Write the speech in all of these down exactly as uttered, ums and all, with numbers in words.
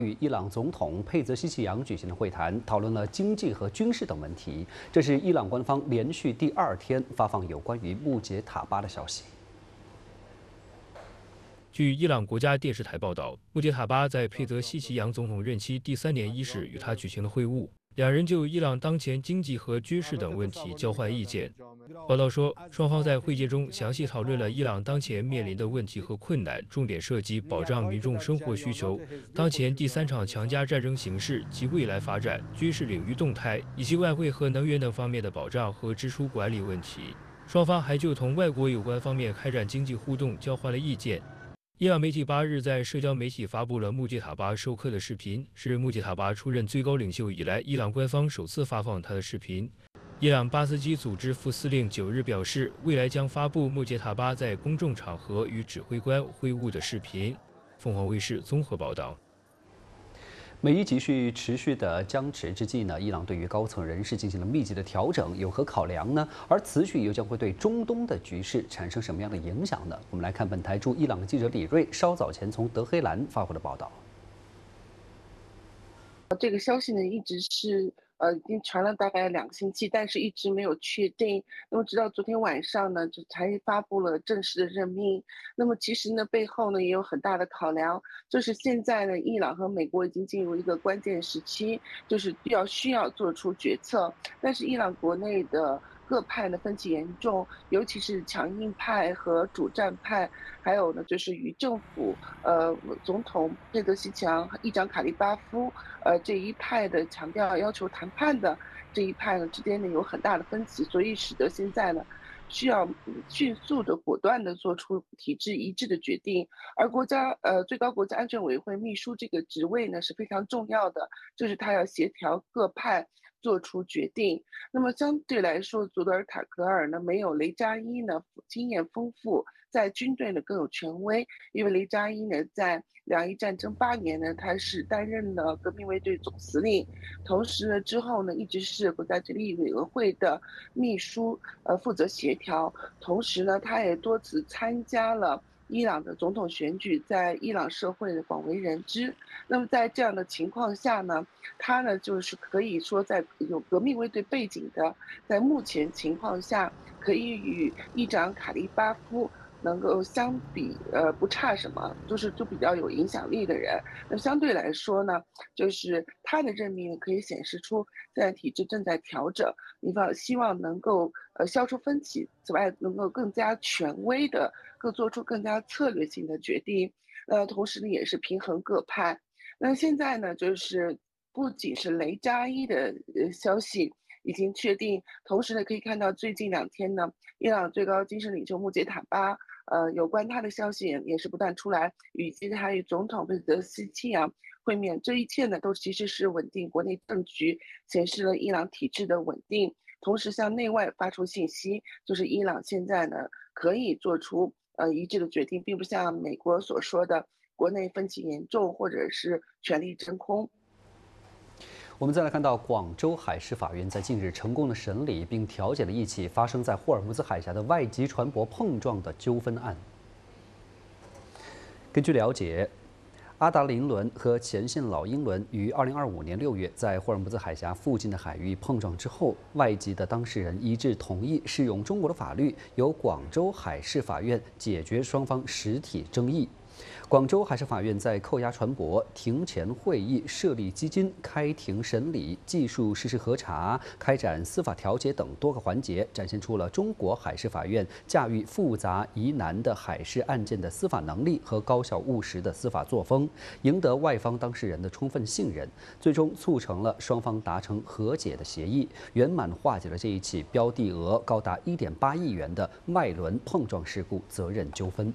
与伊朗总统佩泽西奇扬举行的会谈，讨论了经济和军事等问题。这是伊朗官方连续第二天发放有关于穆杰塔巴的消息。 据伊朗国家电视台报道，穆杰塔巴在佩泽西奇扬总统任期第三年伊始与他举行了会晤，两人就伊朗当前经济和军事等问题交换意见。报道说，双方在会见中详细讨论了伊朗当前面临的问题和困难，重点涉及保障民众生活需求、当前第三场强加战争形势及未来发展、军事领域动态以及外汇和能源等方面的保障和支出管理问题。双方还就同外国有关方面开展经济互动交换了意见。伊朗媒体八日在社交媒体发布了穆杰塔巴授课的视频，是穆杰塔巴出任最高领袖以来，伊朗官方首次发放他的视频。伊朗巴斯基组织副司令九日表示，未来将发布穆杰塔巴在公众场合与指挥官会晤的视频。凤凰卫视综合报道。 美伊急需持续的僵持之际呢，伊朗对于高层人事进行了密集的调整，有何考量呢？而此举又将会对中东的局势产生什么样的影响呢？我们来看本台驻伊朗记者李锐稍早前从德黑兰发回的报道。 这个消息呢，一直是呃已经传了大概两个星期，但是一直没有确定。那么直到昨天晚上呢，就才发布了正式的任命。那么其实呢，背后呢也有很大的考量，就是现在呢，伊朗和美国已经进入一个关键时期，就是要需要做出决策。但是伊朗国内的各派呢分歧严重，尤其是强硬派和主战派，还有呢就是与政府呃总统佩泽西奇扬、议长卡利巴夫呃这一派的强调要求谈判的这一派呢之间呢有很大的分歧，所以使得现在呢需要迅速的、果断的做出体制一致的决定。而国家呃最高国家安全委员会秘书这个职位呢是非常重要的，就是他要协调各派做出决定。那么相对来说，祖德尔塔格尔呢没有雷扎伊呢经验丰富，在军队呢更有权威，因为雷扎伊呢在两伊战争八年呢，他是担任了革命卫队总司令，同时呢之后呢一直是国家决议委员会的秘书，呃负责协调，同时呢他也多次参加了伊朗的总统选举，在伊朗社会的广为人知。那么在这样的情况下呢，他呢就是可以说在有革命卫队背景的，在目前情况下可以与议长卡利巴夫能够相比，呃，不差什么，就是就比较有影响力的人。那相对来说呢，就是他的任命可以显示出现在体制正在调整，一方希望能够呃消除分歧，此外能够更加权威的，更做出更加策略性的决定。呃，同时呢，也是平衡各派。那现在呢，就是不仅是雷扎伊的呃消息已经确定，同时呢，可以看到最近两天呢，伊朗最高精神领袖穆杰塔巴，呃，有关他的消息也是不断出来，以及他与总统佩泽西奇扬会面，这一切呢，都其实是稳定国内政局，显示了伊朗体制的稳定，同时向内外发出信息，就是伊朗现在呢可以做出呃一致的决定，并不像美国所说的国内分歧严重或者是权力真空。 我们再来看到，广州海事法院在近日成功的审理并调解了一起发生在霍尔木兹海峡的外籍船舶碰撞的纠纷案。根据了解，阿达林轮和前线老鹰轮于二零二五年六月在霍尔木兹海峡附近的海域碰撞之后，外籍的当事人一致同意适用中国的法律，由广州海事法院解决双方实体争议。广州海事法院在扣押船舶、庭前会议、设立基金、开庭审理、技术事实核查、开展司法调解等多个环节，展现出了中国海事法院驾驭复杂疑难的海事案件的司法能力和高效务实的司法作风，赢得外方当事人的充分信任，最终促成了双方达成和解的协议，圆满化解了这一起标的额高达一点八亿元的外轮碰撞事故责任纠纷。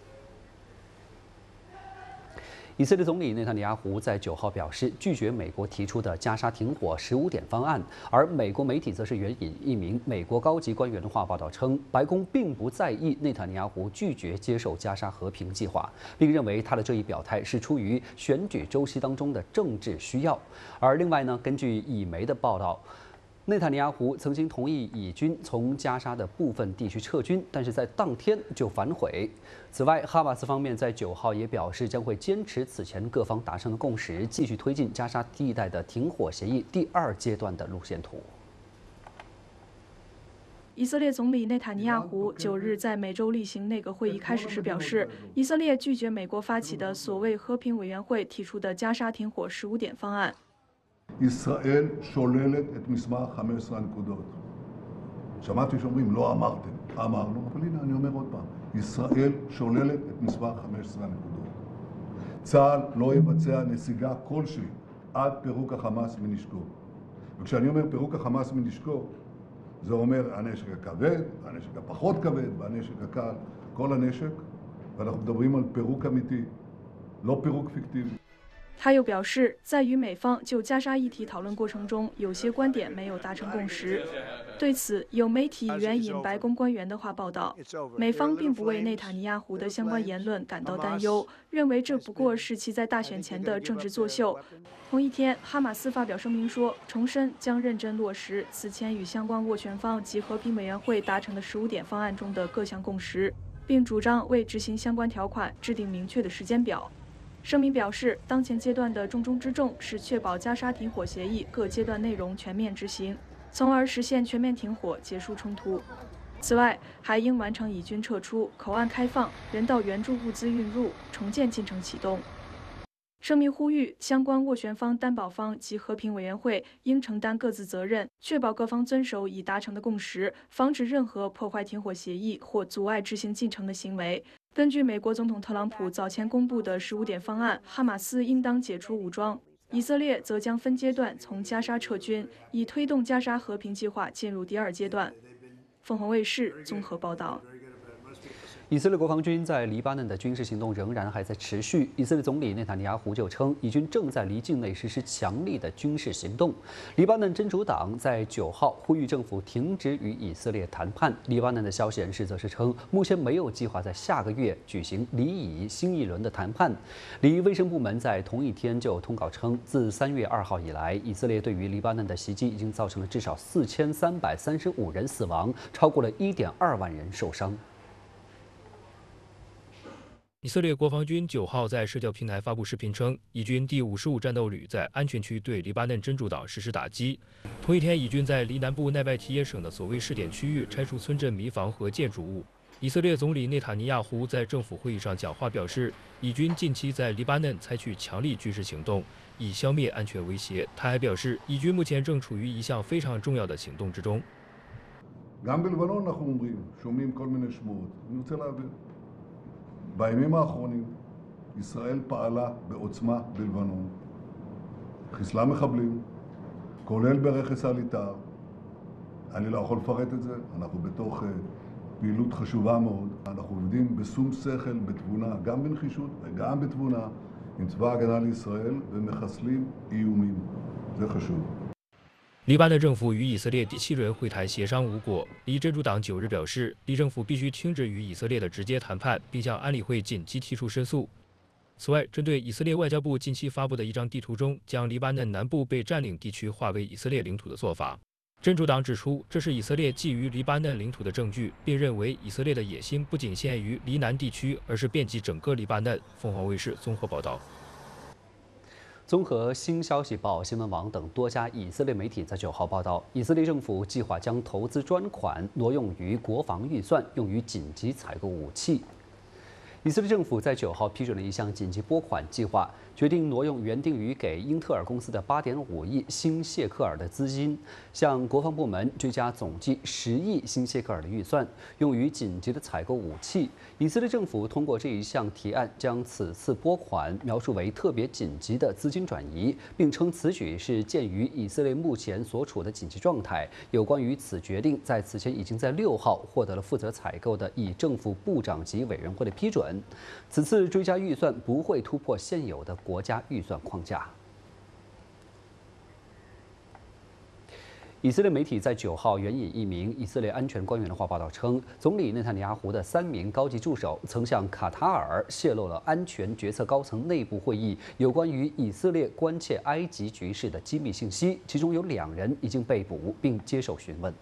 以色列总理内塔尼亚胡在九号表示，拒绝美国提出的加沙停火十五点方案，而美国媒体则是援引一名美国高级官员的话报道称，白宫并不在意内塔尼亚胡拒绝接受加沙和平计划，并认为他的这一表态是出于选举周期当中的政治需要。而另外呢，根据以媒的报道， 内塔尼亚胡曾经同意以军从加沙的部分地区撤军，但是在当天就反悔。此外，哈马斯方面在九号也表示将会坚持此前各方达成的共识，继续推进加沙地带的停火协议第二阶段的路线图。 以色列总理内塔尼亚胡九日在每周例行内阁会议开始时表示，以色列拒绝美国发起的所谓和平委员会提出的加沙停火十五点方案。 ישראל שוללת את מסמך חמש עשרה הנקודות. שמעתי שאומרים לא אמרתם, אמרנו, אבל הנה אני אומר עוד פעם, ישראל שוללת את מסמך חמש עשרה הנקודות. צה"ל לא יבצע נסיגה כלשהי עד פירוק החמאס מנשקו. וכשאני אומר פירוק החמאס מנשקו, זה אומר הנשק הכבד, הנשק הפחות כבד והנשק הקל, כל הנשק, ואנחנו מדברים על פירוק אמיתי, לא פירוק פיקטיבי. 他又表示，在与美方就加沙议题讨论过程中，有些观点没有达成共识。对此，有媒体援引白宫官员的话报道，美方并不为内塔尼亚胡的相关言论感到担忧，认为这不过是其在大选前的政治作秀。同一天，哈马斯发表声明说，重申将认真落实此前与相关斡旋方及和平委员会达成的十五点方案中的各项共识，并主张为执行相关条款制定明确的时间表。 声明表示，当前阶段的重中之重是确保加沙停火协议各阶段内容全面执行，从而实现全面停火、结束冲突。此外，还应完成以军撤出、口岸开放、人道援助物资运入、重建进程启动。声明呼吁相关斡旋方、担保方及和平委员会应承担各自责任，确保各方遵守已达成的共识，防止任何破坏停火协议或阻碍执行进程的行为。 根据美国总统特朗普早前公布的十五点方案，哈马斯应当解除武装，以色列则将分阶段从加沙撤军，以推动加沙和平计划进入第二阶段。凤凰卫视综合报道。 以色列国防军在黎巴嫩的军事行动仍然还在持续。以色列总理内塔尼亚胡就称，以军正在离境内实施强力的军事行动。黎巴嫩真主党在九号呼吁政府停止与以色列谈判。黎巴嫩的消息人士则是称，目前没有计划在下个月举行黎以新一轮的谈判。黎卫生部门在同一天就通告称，自三月二号以来，以色列对于黎巴嫩的袭击已经造成了至少四千三百三十五人死亡，超过了一点二万人受伤。 以色列国防军九号在社交平台发布视频称，以军第五十五战斗旅在安全区对黎巴嫩真主党实施打击。同一天，以军在黎南部奈拜提耶省的所谓试点区域拆除村镇民房和建筑物。以色列总理内塔尼亚胡在政府会议上讲话表示，以军近期在黎巴嫩采取强力军事行动，以消灭安全威胁。他还表示，以军目前正处于一项非常重要的行动之中。 בימים האחרונים ישראל פעלה בעוצמה בלבנון, חיסלה מחבלים, כולל ברכס הליטר. אני לא יכול לפרט את זה, אנחנו בתוך פעילות חשובה מאוד. אנחנו עובדים בשום שכל, בתבונה, גם בנחישות וגם בתבונה, עם צבא ההגנה לישראל ומחסלים איומים. זה חשוב. 黎巴嫩政府与以色列第七轮会谈协商无果。黎真主党九日表示，黎政府必须停止与以色列的直接谈判，并向安理会紧急提出申诉。此外，针对以色列外交部近期发布的一张地图中将黎巴嫩南部被占领地区划为以色列领土的做法，真主党指出，这是以色列觊觎黎巴嫩领土的证据，并认为以色列的野心不仅限于黎南地区，而是遍及整个黎巴嫩。凤凰卫视综合报道。 综合新消息报、新闻网等多家以色列媒体在九号报道，以色列政府计划将投资专款挪用于国防预算，用于紧急采购武器。以色列政府在九号批准了一项紧急拨款计划，决定挪用原定于给英特尔公司的八点五亿新谢克尔的资金，向国防部门追加总计十亿新谢克尔的预算，用于紧急的采购武器。以色列政府通过这一项提案，将此次拨款描述为特别紧急的资金转移，并称此举是鉴于以色列目前所处的紧急状态。有关于此决定，在此前已经在六号获得了负责采购的以政府部长级委员会的批准。此次追加预算不会突破现有的国家预算框架。 以色列媒体在九号援引一名以色列安全官员的话报道称，总理内塔尼亚胡的三名高级助手曾向卡塔尔泄露了安全决策高层内部会议有关于以色列关切埃及局势的机密信息，其中有两人已经被捕并接受询问。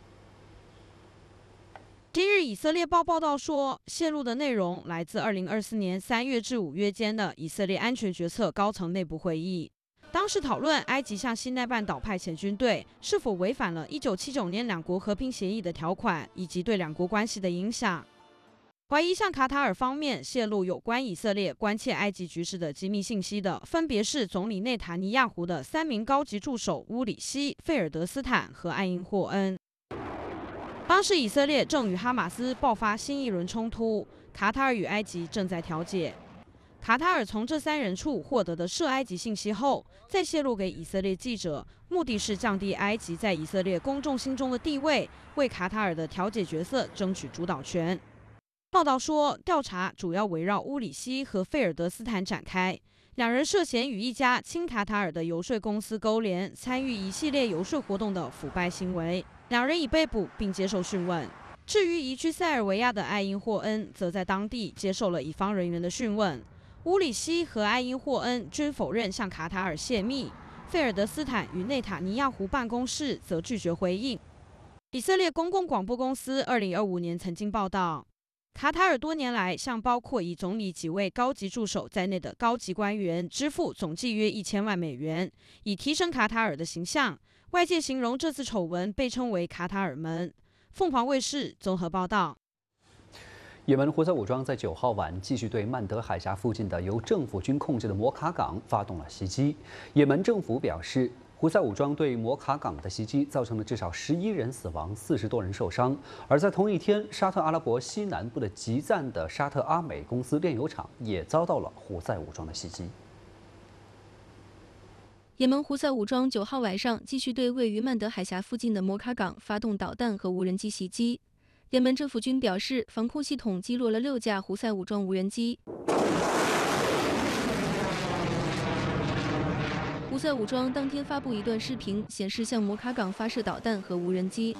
今日以色列报报道说，泄露的内容来自二零二四年三月至五月间的以色列安全决策高层内部会议。当时讨论埃及向西奈半岛派遣军队是否违反了一九七九年两国和平协议的条款，以及对两国关系的影响。怀疑向卡塔尔方面泄露有关以色列关切埃及局势的机密信息的，分别是总理内塔尼亚胡的三名高级助手乌里希、费尔德斯坦和艾因霍恩。当时以色列正与哈马斯爆发新一轮冲突，卡塔尔与埃及正在调解。卡塔尔从这三人处获得的涉埃及信息后，再泄露给以色列记者，目的是降低埃及在以色列公众心中的地位，为卡塔尔的调解角色争取主导权。报道说，调查主要围绕乌里希和费尔德斯坦展开，两人涉嫌与一家亲卡塔尔的游说公司勾连，参与一系列游说活动的腐败行为。两人已被捕并接受讯问。至于移居塞尔维亚的艾因霍恩，则在当地接受了乙方人员的讯问。乌里希和艾因霍恩均否认向卡塔尔泄密，费尔德斯坦与内塔尼亚胡办公室则拒绝回应。以色列公共广播公司二零二五年曾经报道，卡塔尔多年来向包括以总理几位高级助手在内的高级官员支付总计约一千万美元，以提升卡塔尔的形象。外界形容这次丑闻被称为卡塔尔门。凤凰卫视综合报道。 也门胡塞武装在九号晚继续对曼德海峡附近的由政府军控制的摩卡港发动了袭击。也门政府表示，胡塞武装对摩卡港的袭击造成了至少十一人死亡、四十多人受伤。而在同一天，沙特阿拉伯西南部的吉赞的沙特阿美公司炼油厂也遭到了胡塞武装的袭击。 也门胡塞武装九号晚上继续对位于曼德海峡附近的摩卡港发动导弹和无人机袭击。也门政府军表示，防空系统击落了六架胡塞武装无人机。胡塞武装当天发布一段视频，显示向摩卡港发射导弹和无人机。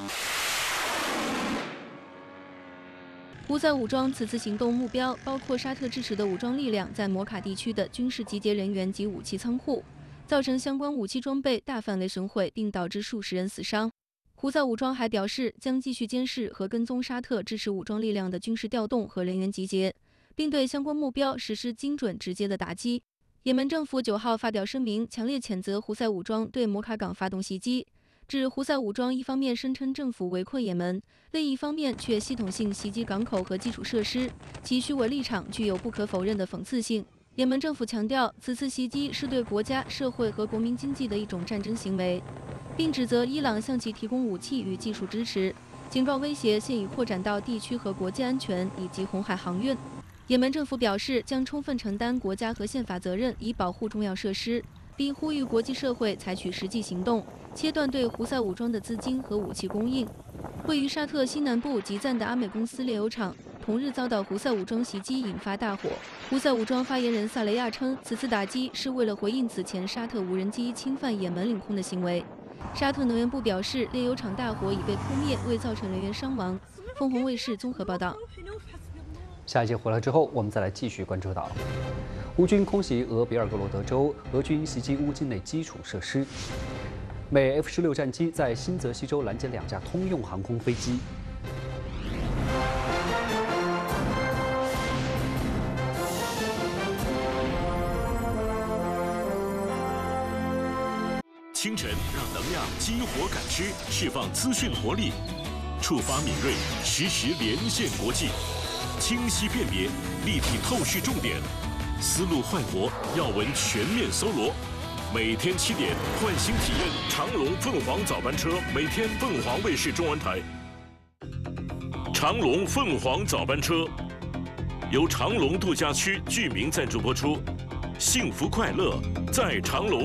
胡塞武装此次行动目标包括沙特支持的武装力量在摩卡地区的军事集结人员及武器仓库，造成相关武器装备大范围损毁，并导致数十人死伤。胡塞武装还表示，将继续监视和跟踪沙特支持武装力量的军事调动和人员集结，并对相关目标实施精准直接的打击。也门政府九号发表声明，强烈谴责胡塞武装对摩卡港发动袭击，指胡塞武装一方面声称政府围困也门，另一方面却系统性袭击港口和基础设施，其虚伪立场具有不可否认的讽刺性。也门政府强调，此次袭击是对国家、社会和国民经济的一种战争行为，并指责伊朗向其提供武器与技术支持，警告威胁现已扩展到地区和国际安全以及红海航运。也门政府表示，将充分承担国家和宪法责任，以保护重要设施，并呼吁国际社会采取实际行动，切断对胡塞武装的资金和武器供应。位于沙特西南部吉赞的阿美公司炼油厂同日遭到胡塞武装袭击，引发大火。胡塞武装发言人萨雷亚称，此次打击是为了回应此前沙特无人机侵犯也门领空的行为。沙特能源部表示，炼油厂大火已被扑灭，未造成人员伤亡。凤凰卫视综合报道。 下一节回来之后，我们再来继续关注到乌军空袭俄别尔哥罗德州，俄军袭击乌境内基础设施。美 F 十六战机在新泽西州拦截两架通用航空飞机。 清晨让能量激活感知，释放资讯活力，触发敏锐，实时连线国际，清晰辨别，立体透视重点，思路焕活，要闻全面搜罗。每天七点，唤醒体验长龙凤凰早班车，每天凤凰卫视中文台。长龙凤凰早班车由长龙度假区居民赞助播出，幸福快乐在长龙。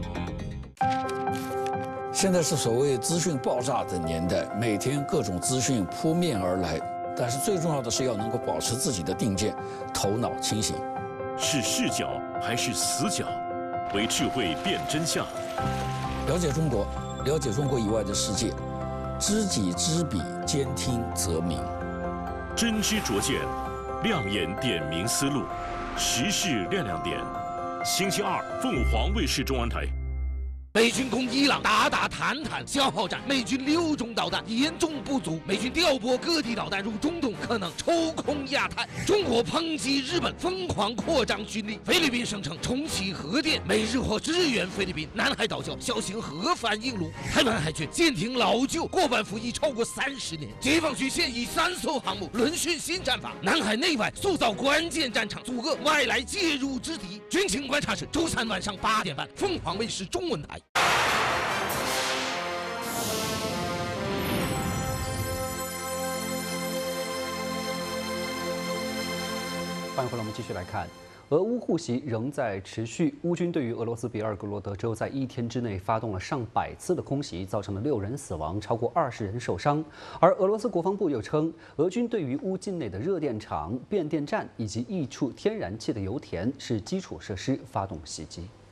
现在是所谓资讯爆炸的年代，每天各种资讯扑面而来，但是最重要的是要能够保持自己的定见，头脑清醒。 是视角还是死角？为智慧辨真相。 了解中国， 了解中国以外的世界，知己知彼，兼听则明。 真知灼见，亮眼点明思路，时事亮亮点。星期二，凤凰卫视中文台。 美军攻伊朗，打打谈谈消耗战。美军六种导弹严重不足，美军调拨各地导弹入中东，可能抽空亚太。中国抨击日本疯狂扩张军力，菲律宾声称重启核电，美日或支援菲律宾。南海岛礁小型核反应炉，台湾海军舰艇老旧，过半服役超过三十年。解放军现役三艘航母轮训新战法，南海内外塑造关键战场，阻遏外来介入之敌。军情观察室周三晚上八点半，凤凰卫视中文台。 欢迎回来，我们继续来看，俄乌互袭仍在持续。乌军对于俄罗斯别尔格罗德州在一天之内发动了上百次的空袭，造成了六人死亡，超过二十人受伤。而俄罗斯国防部又称，俄军对于乌境内的热电厂、变电站以及溢出天然气的油田是基础设施发动袭击。